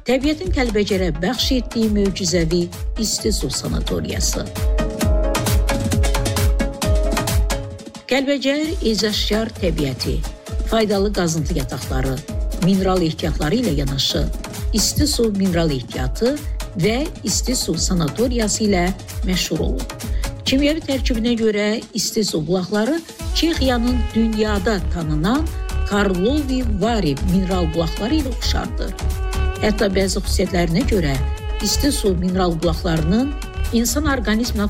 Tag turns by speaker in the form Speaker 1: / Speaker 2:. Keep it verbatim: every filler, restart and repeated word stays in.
Speaker 1: təbiətin Kəlbəcərə bəxş etdiyi möcüzəvi isti su sanatoriyası. Kəlbəcər ecazkar təbiəti, faydalı qazıntı yataqları, mineral ehtiyatları ilə yanaşı isti su mineral ehtiyatı və isti su sanatoriyası ilə məşhur olub. Kimyəvi tərkibinə görə isti su bulaqları Çexiyanın dünyada tanınan Karlovy Vary mineral bulaqları ilə oxşardır. Hətta bəzi xüsusiyyətlərinə görə isti su mineral bulaqlarının insan orqanizminə